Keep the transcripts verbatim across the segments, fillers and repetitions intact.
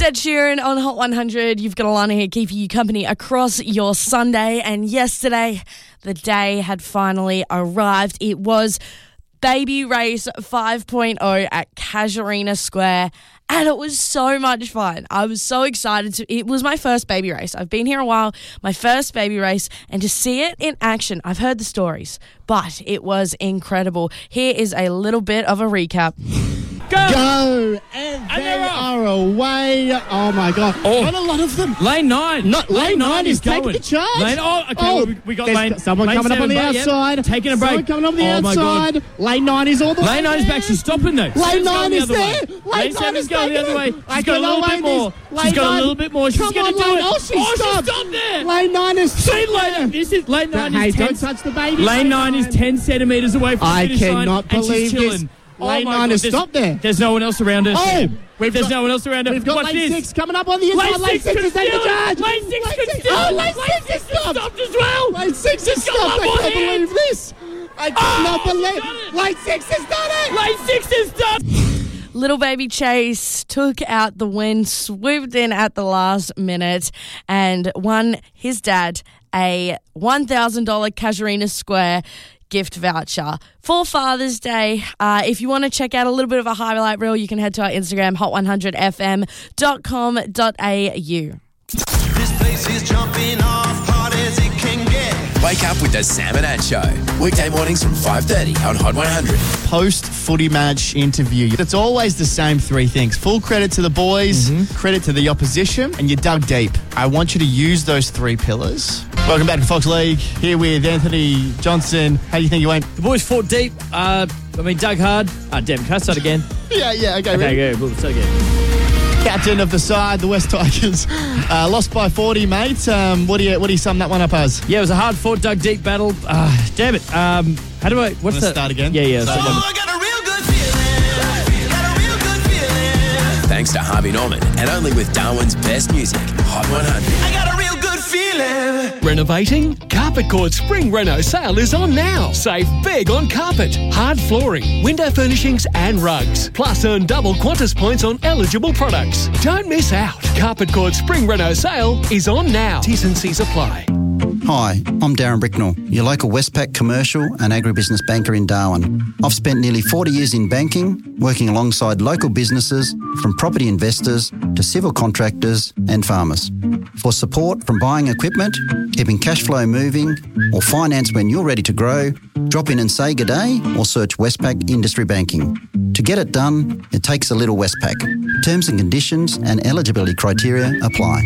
Ed Sheeran on Hot one hundred. You've got Alana here keeping you company across your Sunday. And yesterday, the day had finally arrived. It was Baby Race five point oh at Casuarina Square. And it was so much fun. I was so excited. To, it was my first baby race. I've been here a while, my first baby race, and to see it in action, I've heard the stories, but it was incredible. Here is a little bit of a recap. Go! Go! And, and they are away. Oh, my God. Oh. Not a lot of them. Lane nine. Not, lane, lane nine, nine is, is taking going. the charge. Lane, oh, okay. Oh, we, we got lane. Someone lane coming seven, up on the but, outside. Yep, taking a break. Someone coming up on the oh outside. My God. Lane nine is all the Lane way nine is there. back. She's stopping though. Lane nine is the there. Lane, lane seven is going the other way. She's I got a little bit more. She's got a little bit more. She's going to do it. Oh, she oh, stopped. She stopped there. Lane nine is See, lane, this is lane nine hey, is ten. don't touch the baby. Lane nine is ten centimetres away from the I finish line. cannot believe this. Lane oh nine God, has stopped there. There's no one else around her. Oh, we've there's got, no one else around her. We've got Watch lane this. six coming up on the inside. Lane, lane six, six is taking the charge. Lane six lane can six. still. Oh, lane lane six six is stopped. stopped as well. Lane six is stopped. I can't believe this. I cannot oh, believe. Lane six has done it. Lane six is done. Little Baby Chase took out the win, swooped in at the last minute, and won his dad a one thousand dollars Casuarina Square gift voucher for Father's Day. Uh, if you want to check out a little bit of a highlight reel, you can head to our Instagram, hot one hundred f m dot com dot a u. This place is jumping off hard as it can get. Wake up with the Sam and Ad Show. Weekday mornings from five thirty on Hot one hundred. Post-footy match interview. It's always the same three things. Full credit to the boys, mm-hmm. credit to the opposition, and you dug deep. I want you to use those three pillars. Welcome back to Fox League. Here with Anthony Johnson. How do you think you went? The boys fought deep. Uh, I mean, dug hard. Ah, damn, can I start again? yeah, yeah, okay. Okay, ready? go. We'll start again. Captain of the side, the West Tigers, uh, lost by forty, mate. Um, what do you what do you sum that one up as? Yeah, it was a hard fought, dug deep battle. Uh, damn it. Um, how do I? What's that? Start again. Yeah, yeah. So, oh, I got a real good feeling. Got a real good feeling. Thanks to Harvey Norman, and only with Darwin's best music, Hot one hundred. I got a real good feeling. Renovating? Carpet Court Spring Reno sale is on now. Save big on carpet, hard flooring, window furnishings and rugs. Plus earn double Qantas points on eligible products. Don't miss out. Carpet Court Spring Reno sale is on now. T's and C's apply. Hi, I'm Darren Bricknell, your local Westpac commercial and agribusiness banker in Darwin. I've spent nearly forty years in banking, working alongside local businesses, from property investors to civil contractors and farmers. For support from buying equipment, keeping cash flow moving, or finance when you're ready to grow, drop in and say good day or search Westpac Industry Banking. To get it done, it takes a little Westpac. Terms and conditions and eligibility criteria apply.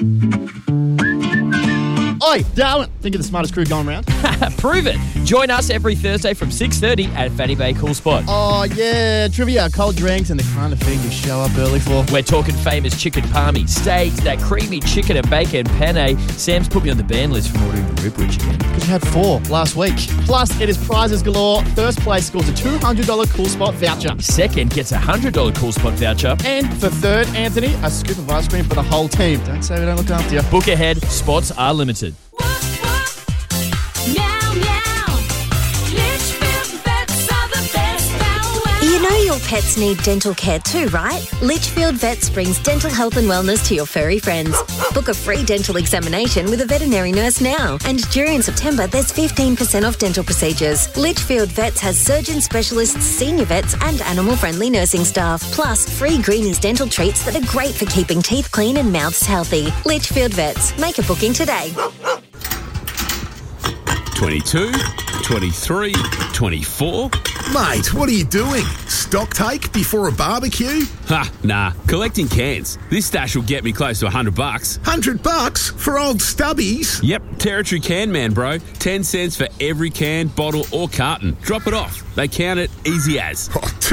Oi, Darwin. Think of the smartest crew going around. Prove it. Join us every Thursday from six thirty at Fanny Bay Cool Spot. Oh, yeah. Trivia, cold drinks, and the kind of thing you show up early for. We're talking famous chicken palmy, steaks, that creamy chicken and bacon penne. Sam's put me on the ban list from ordering the ribwich again. Because you had four last week. Plus, it is prizes galore. First place scores a two hundred dollars Cool Spot voucher. Second gets a one hundred dollars Cool Spot voucher. And for third, Anthony, a scoop of ice cream for the whole team. Don't say we don't look after you. Book ahead. Spots are limited. You know your pets need dental care too, right? Litchfield Vets brings dental health and wellness to your furry friends. Book a free dental examination with a veterinary nurse now. And during September, there's fifteen percent off dental procedures. Litchfield Vets has surgeon specialists, senior vets and animal-friendly nursing staff. Plus, free Greenies dental treats that are great for keeping teeth clean and mouths healthy. Litchfield Vets. Make a booking today. twenty-two, twenty-three, twenty-four. Mate, what are you doing? Stock take before a barbecue? Ha, nah. Collecting cans. This stash will get me close to a hundred bucks. Hundred bucks for old stubbies? Yep, Territory Can Man, bro. Ten cents for every can, bottle or carton. Drop it off. They count it easy as. Oh,